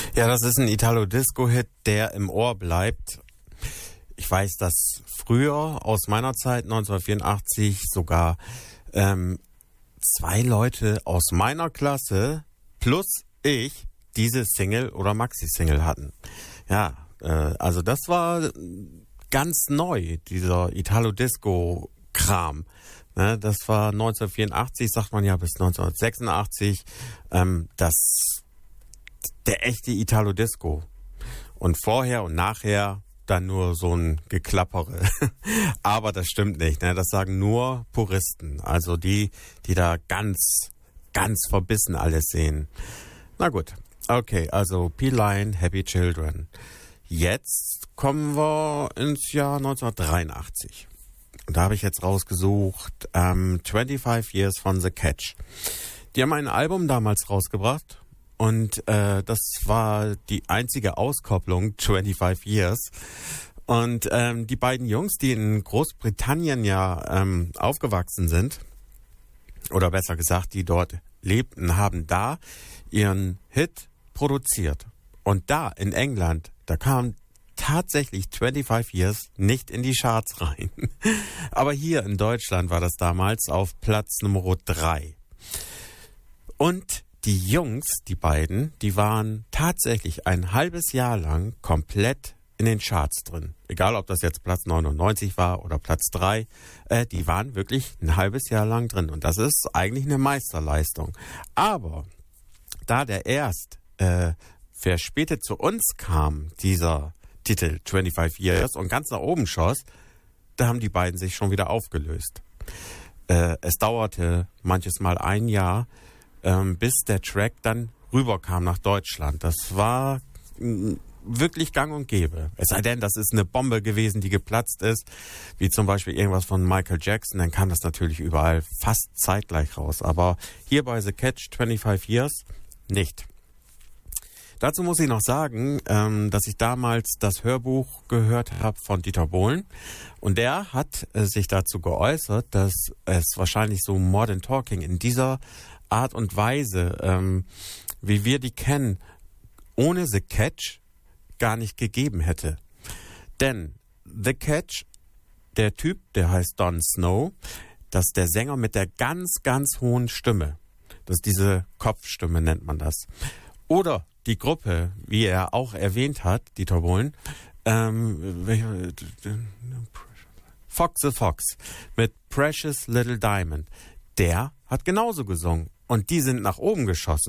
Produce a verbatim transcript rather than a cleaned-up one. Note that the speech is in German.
Ja, das ist ein Italo-Disco-Hit, der im Ohr bleibt. Ich weiß, dass früher aus meiner Zeit, neunzehnhundertvierundachtzig, sogar ähm, zwei Leute aus meiner Klasse plus ich diese Single oder Maxi-Single hatten. Ja, äh, also das war ganz neu, dieser Italo-Disco-Kram. Ne, das war neunzehnhundertvierundachtzig, sagt man ja, bis neunzehnhundertsechsundachtzig, ähm, das der echte Italo-Disco. Und vorher und nachher dann nur so ein Geklappere. Aber das stimmt nicht, ne? Das sagen nur Puristen. Also die, die da ganz, ganz verbissen alles sehen. Na gut. Okay, also P-Line, Happy Children. Jetzt kommen wir ins Jahr neunzehnhundertdreiundachtzig. Und da habe ich jetzt rausgesucht ähm, twenty-five Years von The Catch. Die haben ein Album damals rausgebracht. Und äh, das war die einzige Auskopplung, twenty-five Years. Und ähm, die beiden Jungs, die in Großbritannien ja ähm, aufgewachsen sind, oder besser gesagt, die dort lebten, haben da ihren Hit produziert. Und da in England, da kam tatsächlich twenty-five Years nicht in die Charts rein. Aber hier in Deutschland war das damals auf Platz Nummer drei. Und die Jungs, die beiden, die waren tatsächlich ein halbes Jahr lang komplett in den Charts drin. Egal, ob das jetzt Platz neunundneunzig war oder Platz drei, äh, die waren wirklich ein halbes Jahr lang drin. Und das ist eigentlich eine Meisterleistung. Aber da der erst äh, verspätet zu uns kam, dieser Titel twenty-five Years, und ganz nach oben schoss, da haben die beiden sich schon wieder aufgelöst. Äh, es dauerte manches Mal ein Jahr, Ähm, bis der Track dann rüberkam nach Deutschland. Das war mh, wirklich gang und gäbe. Es sei denn, das ist eine Bombe gewesen, die geplatzt ist, wie zum Beispiel irgendwas von Michael Jackson, dann kam das natürlich überall fast zeitgleich raus. Aber hier bei The Catch twenty-five Years nicht. Dazu muss ich noch sagen, ähm, dass ich damals das Hörbuch gehört habe von Dieter Bohlen. Und der hat äh, sich dazu geäußert, dass es wahrscheinlich so Modern Talking in dieser Art und Weise, ähm, wie wir die kennen, ohne The Catch gar nicht gegeben hätte. Denn The Catch, der Typ, der heißt Don Snow, das ist der Sänger mit der ganz, ganz hohen Stimme. Das ist diese Kopfstimme, nennt man das. Oder die Gruppe, wie er auch erwähnt hat, Dieter Bohlen, ähm, Fox the Fox mit Precious Little Diamond, der hat genauso gesungen. Und die sind nach oben geschossen.